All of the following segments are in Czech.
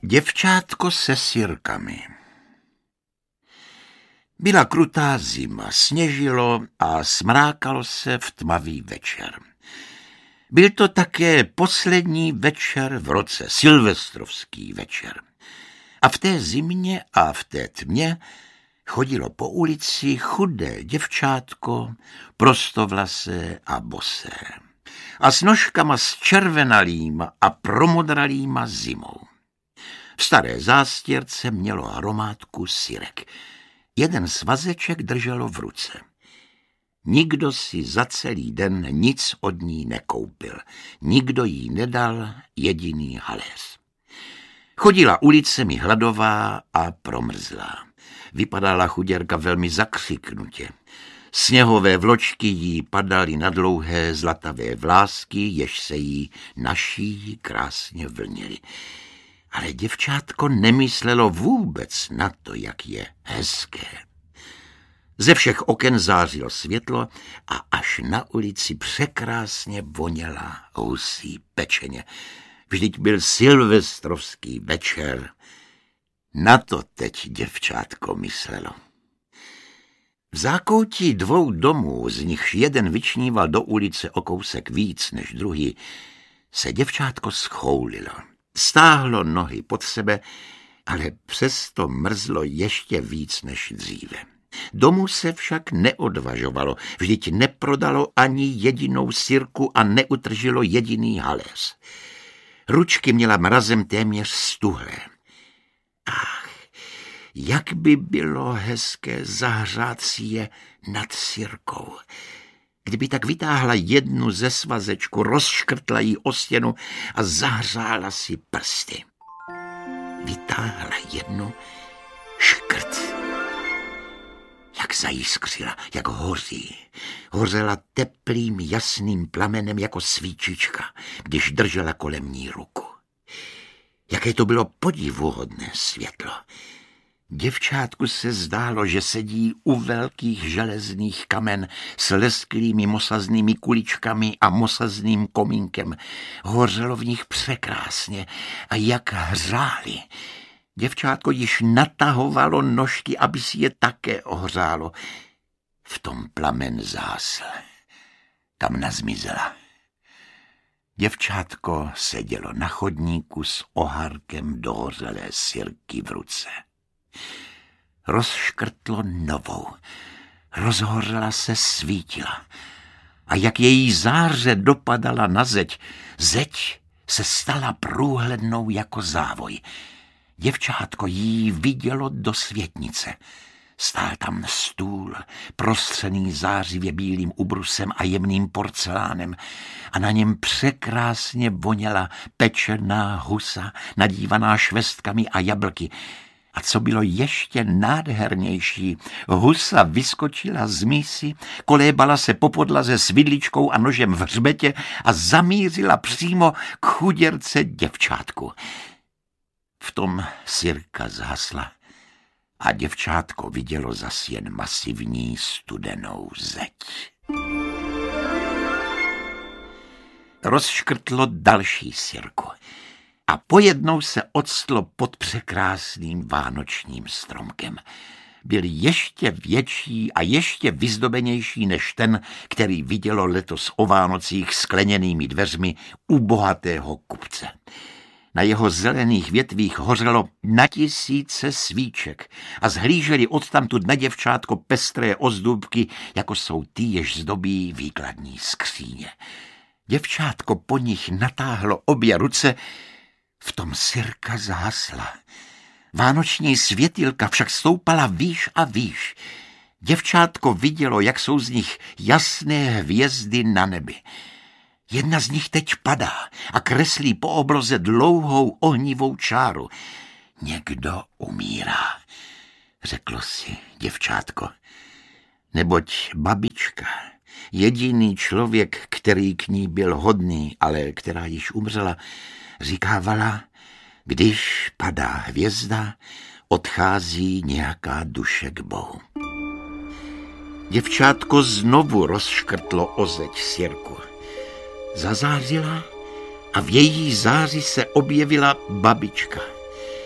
Děvčátko se sirkami. Byla krutá zima, sněžilo a smrákalo se v tmavý večer. Byl to také poslední večer v roce, silvestrovský večer. A v té zimě a v té tmě chodilo po ulici chudé děvčátko, prostovlasé a bosé. A s nožkama zčervenalýma a promodralýma zimou. V staré zástěrce mělo hromádku sirek. Jeden svazeček drželo v ruce. Nikdo si za celý den nic od ní nekoupil. Nikdo jí nedal jediný haléř. Chodila ulicemi hladová a promrzlá. Vypadala chuděrka velmi zakřiknutě. Sněhové vločky jí padaly na dlouhé zlatavé vlásky, jež se jí na šíji krásně vlnily. Ale děvčátko nemyslelo vůbec na to, jak je hezké. Ze všech oken zářilo světlo a až na ulici překrásně voněla husí pečeně. Vždyť byl silvestrovský večer. Na to teď děvčátko myslelo. V zákoutí dvou domů, z nichž jeden vyčníval do ulice o kousek víc než druhý, se děvčátko schoulilo. Stáhlo nohy pod sebe, ale přesto mrzlo ještě víc než dříve. Domů se však neodvažovalo, vždyť neprodalo ani jedinou sirku a neutržilo jediný haléř. Ručky měla mrazem téměř stuhlé. Ach, jak by bylo hezké zahřát si je nad sirkou. Kdyby tak vytáhla jednu ze svazečku, rozškrtla jí o stěnu a zahřála si prsty. Vytáhla jednu, škrt. Jak zajiskřila, jak hoří. Hořela teplým, jasným plamenem jako svíčička, když držela kolem ní ruku. Jaké to bylo podivuhodné světlo. Děvčátku se zdálo, že sedí u velkých železných kamen s lesklými mosaznými kuličkami a mosazným komínkem. Hořelo v nich překrásně a jak hřáli. Děvčátko již natahovalo nožky, aby si je také ohřálo. V tom plamen zásl. Kam nazmizela. Děvčátko sedělo na chodníku s oharkem dohořelé sirky v ruce. Rozškrtlo novou. Rozhořela se, svítila. A jak její záře dopadala na zeď, zeď se stala průhlednou jako závoj. Děvčátko jí vidělo do světnice. Stál tam stůl, prostřený zářivě bílým ubrusem a jemným porcelánem a na něm překrásně voněla pečená husa, nadívaná švestkami a jablky. A co bylo ještě nádhernější, husa vyskočila z mísy, kolébala se po podlaze s vidličkou a nožem v hřbetě a zamířila přímo k chuděrce děvčátku. V tom sirka zhasla a děvčátko vidělo zas jen masivní studenou zeď. Rozškrtlo další sirku a pojednou se octlo pod překrásným vánočním stromkem. Byl ještě větší a ještě vyzdobenější než ten, který vidělo letos o Vánocích skleněnými dveřmi u bohatého kupce. Na jeho zelených větvích hořelo na tisíce svíček a zhlíželi odtamtud na děvčátko pestré ozdůbky, jako jsou ty, jež zdobí výkladní skříně. Děvčátko po nich natáhlo obě ruce, v tom sirka zhasla. Vánoční světýlka však stoupala výš a výš. Děvčátko vidělo, jak jsou z nich jasné hvězdy na nebi. Jedna z nich teď padá a kreslí po obloze dlouhou ohnivou čáru. Někdo umírá, řeklo si děvčátko. Neboť babička, jediný člověk, který k ní byl hodný, ale která již umřela, říkávala, když padá hvězda, odchází nějaká duše k Bohu. Děvčátko znovu rozškrtlo o zeď sirku. Zazářila a v její záři se objevila babička.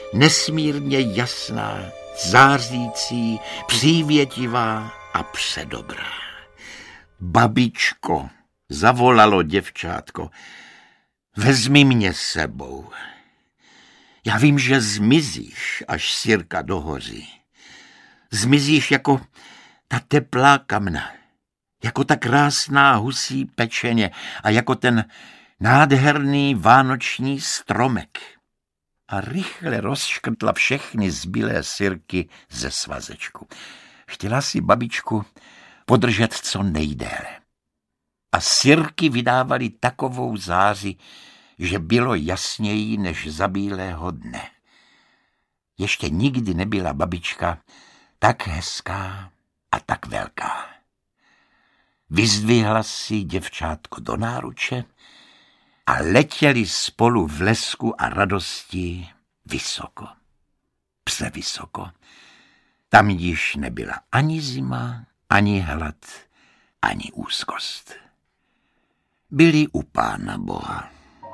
nesmírně jasná, zářící, přívětivá a předobrá. Babičko, zavolalo děvčátko, vezmi mě s sebou. Já vím, že zmizíš, až Sirka dohoří. Zmizíš jako ta teplá kamna, jako ta krásná husí pečeně a jako ten nádherný vánoční stromek. A rychle rozškrtla všechny zbylé sirky ze svazečku. Chtěla si babičku podržet co nejdéle. A sirky vydávaly takovou záři, že bylo jasněji než za bílého dne. Ještě nikdy nebyla babička tak hezká a tak velká. Vyzdvihla si děvčátko do náruče a letěli spolu v lesku a radosti vysoko. Převysoko. Tam již nebyla ani zima, ani hlad, ani úzkost. Byli u Pána Boha.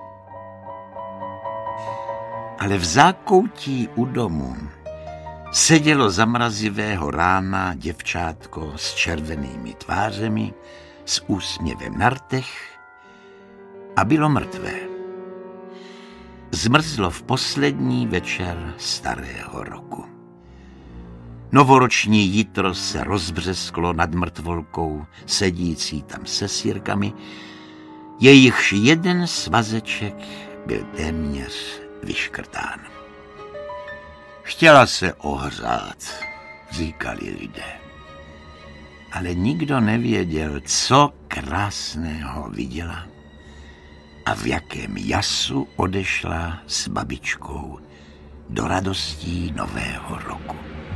Ale v zákoutí u domu sedělo zamrazivého rána děvčátko s červenými tvářemi, s úsměvem na rtech a bylo mrtvé. Zmrzlo v poslední večer starého roku. Novoroční jitro se rozbřesklo nad mrtvolkou, sedící tam se sirkami, jejichž jeden svazeček byl téměř vyškrtán. Chtěla se ohřát, říkali lidé. Ale nikdo nevěděl, co krásného viděla a v jakém jasu odešla s babičkou do radostí nového roku.